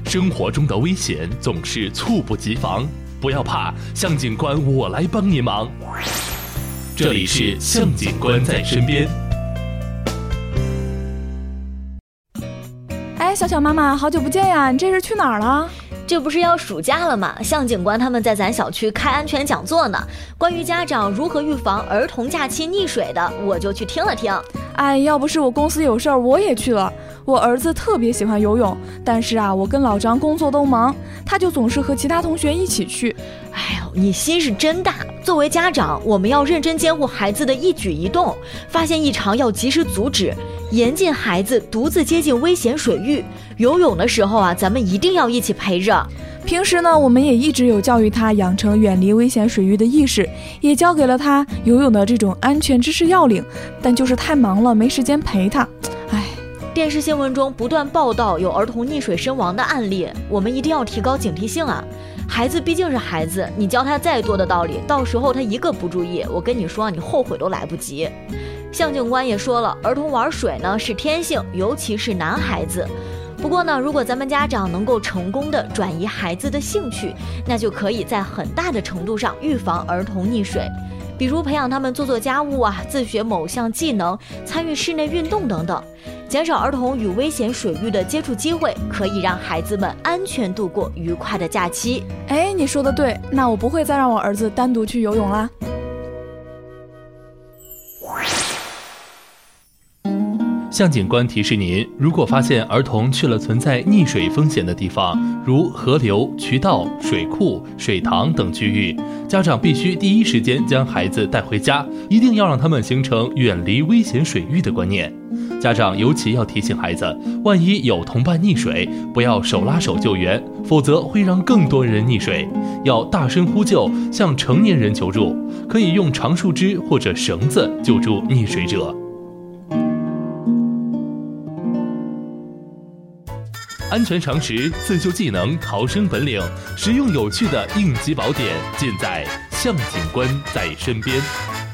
生活中的危险总是猝不及防，不要怕，向警官我来帮您忙。这里是向警官在身边。 小小妈妈，好久不见呀，你这是去哪儿了？ 这不是要暑假了吗？向警官他们在咱小区开安全讲座呢，关于家长如何预防儿童假期溺水的，我就去听了听。 要不是我公司有事儿，我也去了。我儿子特别喜欢游泳，但是我跟老张工作都忙，他就总是和其他同学一起去。 你心是真大。作为家长，我们要认真监护孩子的一举一动，发现异常要及时阻止，严禁孩子独自接近危险水域。游泳的时候咱们一定要一起陪着。 平时呢，我们也一直有教育他养成远离危险水域的意识，也教给了他游泳的这种安全知识要领，但就是太忙了，没时间陪他。 电视新闻中不断报道有儿童溺水身亡的案例，我们一定要提高警惕性啊！孩子毕竟是孩子，你教他再多的道理，到时候他一个不注意，我跟你说，你后悔都来不及。向警官也说了，儿童玩水呢是天性，尤其是男孩子。不过呢，如果咱们家长能够成功的转移孩子的兴趣，那就可以在很大的程度上预防儿童溺水。比如培养他们做家务自学某项技能，参与室内运动等等，减少儿童与危险水域的接触机会，可以让孩子们安全度过愉快的假期。 你说的对，那我不会再让我儿子单独去游泳啦。 向警官提示您，如果发现儿童去了存在溺水风险的地方，如河流、渠道、水库、水塘等区域，家长必须第一时间将孩子带回家，一定要让他们形成远离危险水域的观念。家长尤其要提醒孩子，万一有同伴溺水，不要手拉手救援，否则会让更多人溺水。要大声呼救，向成年人求助，可以用长树枝或者绳子救助溺水者。安全常识、自救技能、逃生本领，实用有趣的应急宝典，尽在向警官在身边。